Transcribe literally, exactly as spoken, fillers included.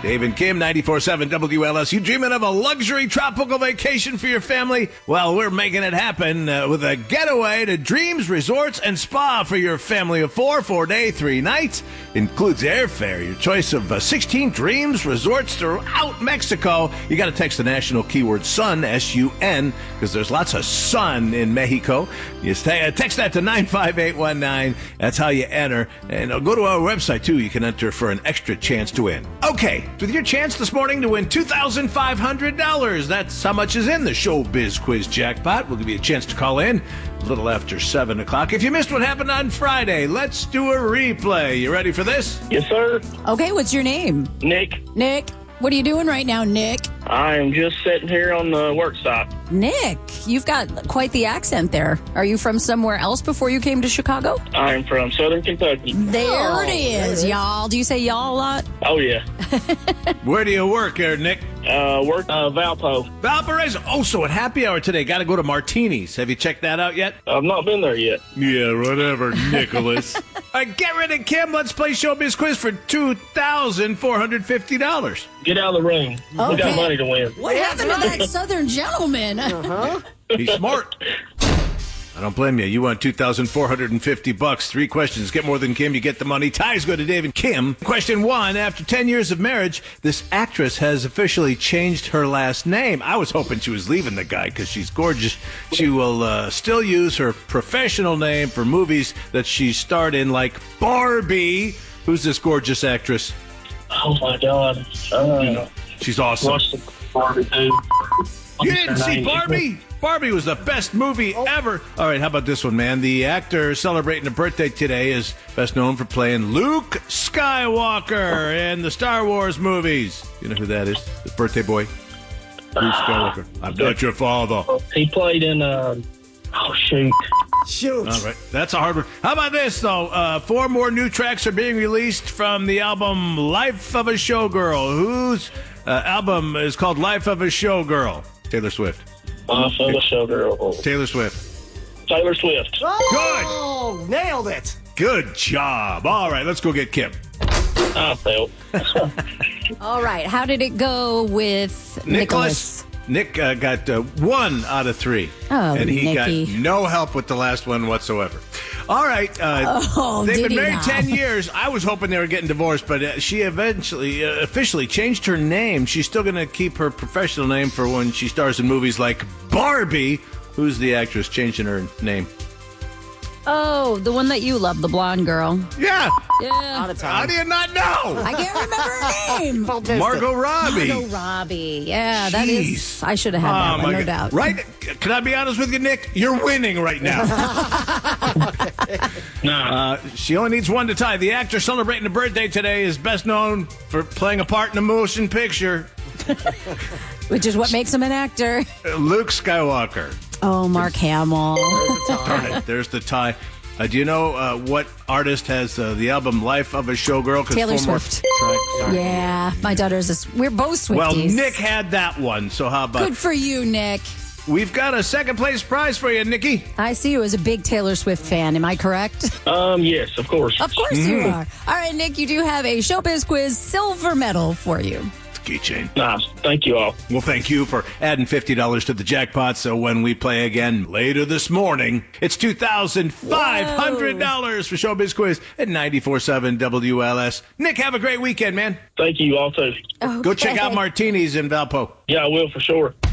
Dave and Kim, ninety-four point seven W L S. You dreaming of a luxury tropical vacation for your family? Well, we're making it happen uh, with a getaway to Dreams Resorts and Spa for your family of four, four day, three nights. Includes airfare, your choice of uh, sixteen Dreams Resorts throughout Mexico. You got to text the national keyword sun, S U N, because there's lots of sun in Mexico. You stay, uh, text that to nine five eight one nine. That's how you enter. And uh, go to our website, too. You can enter for an extra chance to win. Okay, with your chance this morning to win two thousand five hundred dollars. That's how much is in the Showbiz Quiz jackpot. We'll give you a chance to call in a little after seven o'clock. If you missed what happened on Friday, let's do a replay. You ready for this? Yes, sir. Okay, what's your name? Nick. Nick. What are you doing right now, Nick? I am just sitting here on the work site. Nick, you've got quite the accent there. Are you from somewhere else before you came to Chicago? I'm from Southern Kentucky. There Oh, it is, there it is. y'all. Do you say y'all a lot? Oh, yeah. Where do you work here, Nick? Uh, work uh, Valpo. Valparaiso. Oh, so at happy hour today, got to go to Martini's. Have you checked that out yet? I've not been there yet. Yeah, whatever, Nicholas. All right, get rid of Kim. Let's play Showbiz Quiz for two thousand four hundred fifty dollars. Get out of the room. We got Okay. money to win. What happened to that southern gentleman? Uh-huh. Be smart. I don't blame you. You won two thousand four hundred fifty bucks. Three questions. Get more than Kim, you get the money. Ties go to Dave and Kim. Question one. After ten years of marriage, this actress has officially changed her last name. I was hoping she was leaving the guy because she's gorgeous. She will uh, still use her professional name for movies that she starred in, like Barbie. Who's this gorgeous actress? Oh, my God. Uh, She's awesome. watched the Barbie, too. You didn't see Barbie? Barbie was the best movie ever. All right, how about this one, man? The actor celebrating a birthday today is best known for playing Luke Skywalker in the Star Wars movies. You know who that is? The birthday boy? Luke Skywalker. I'm not your father. He played in, uh, oh, shoot. Shoot. All right, that's a hard one. How about this, though? Uh, four more new tracks are being released from the album Life of a Showgirl. Whose uh, album is called Life of a Showgirl? Taylor Swift. Uh, from the showgirl. Taylor Swift. Taylor Swift. Oh, nailed it. Good job. All right, let's go get Kim. I felt. All right, how did it go with Nicholas? Nick uh, got uh, one out of three. Oh, and he Nicky. got no help with the last one whatsoever. All right. Uh, Oh, they've did been he married now? ten years. I was hoping they were getting divorced, but uh, she eventually, uh, officially changed her name. She's still going to keep her professional name for when she stars in movies like Barbie. Who's the actress changing her name? Oh, the one that you love, the blonde girl. Yeah. Yeah. Out of How time. do you not know? I can't remember her name. Well, missed it. Margot Robbie. Margot Robbie. Yeah, that Jeez. is. I should have had that Oh, one, my no God. doubt. Right? Can I be honest with you, Nick? You're winning right now. Nah. Uh, she only needs one to tie. The actor celebrating a birthday today is best known for playing a part in a motion picture. Which is what makes him an actor. Uh, Luke Skywalker. Oh, Mark Hamill. Darn it, there's the tie. Uh, do you know uh, what artist has uh, the album Life of a Showgirl? 'Cause Taylor four more Swift. tracks. Yeah, my daughter's. A, we're both Swifties. Well, Nick had that one, so how about... Good for you, Nick. We've got a second place prize for you, Nikki. I see you as a big Taylor Swift fan. Am I correct? Um, yes, of course. Of course you are. All right, Nick, you do have a Showbiz Quiz silver medal for you. Keychain. Nice. Thank you all. Well, thank you for adding fifty dollars to the jackpot, so when we play again later this morning, it's two thousand five hundred dollars for Showbiz Quiz at ninety-four point seven W L S. Nick, have a great weekend, man. Thank you all, too. Go check out Okay. Martini's in Valpo. Yeah, I will for sure.